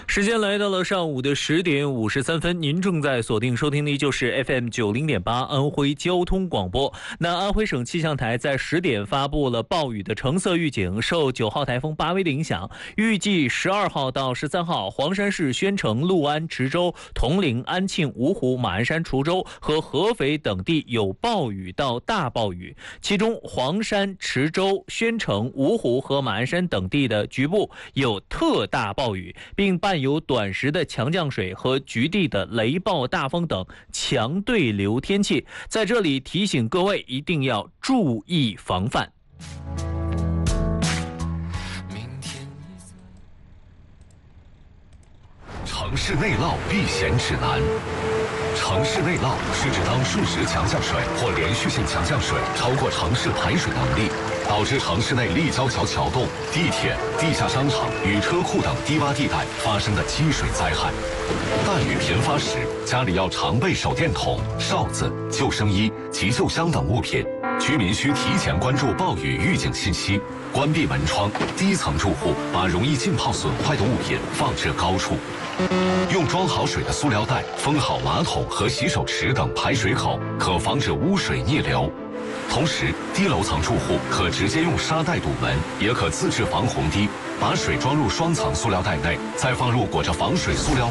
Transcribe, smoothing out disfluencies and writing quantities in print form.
时间来到了上午的10点53分，您正在锁定收听的就是 FM90.8安徽交通广播。那安徽省气象台在10点发布了暴雨的橙色预警，受9号台风巴威的影响，预计12号到13号，黄山市宣城、六安、池州、铜陵、安庆、芜湖、马鞍山、滁州和合肥等地有暴雨到大暴雨，其中黄山、池州、宣城、芜湖和马鞍山等地的局部有特大暴雨，并伴有短时的强降水和局地的雷暴大风等强对流天气，在这里提醒各位一定要注意防范。 城市内涝避险指南。城市内涝是指当数十强降水或连续性强降水超过城市排水能力，导致城市内立交桥、桥洞、地铁、地下商场与车库等低洼地带发生的积水灾害。大雨频发时，家里要常备手电筒、哨子、救生衣、急救箱等物品。居民需提前关注暴雨预警信息，关闭门窗。低层住户把容易浸泡损坏的物品放置高处。用装好水的塑料袋封好马桶和洗手池等排水口，可防止污水逆流。同时，低楼层住户可直接用沙袋堵门，也可自制防洪堤，把水装入双层塑料袋内，再放入裹着防水塑料